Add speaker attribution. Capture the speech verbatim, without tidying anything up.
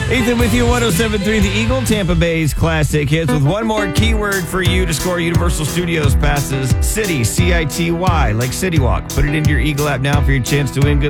Speaker 1: Ethan with you, one oh seven point three The Eagle, Tampa Bay's classic hits, with one more keyword for you to score Universal Studios passes. City, C I T Y, like City Walk. Put it into your Eagle app now for your chance to win. Good